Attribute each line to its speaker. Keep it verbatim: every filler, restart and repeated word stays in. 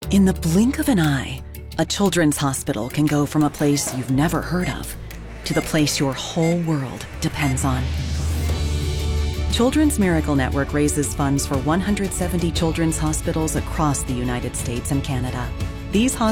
Speaker 1: In the blink of an eye, a children's hospital can go from a place you've never heard of to the place your whole world depends on. Children's Miracle Network raises funds for one hundred seventy children's hospitals across the United States and Canada. These hospitals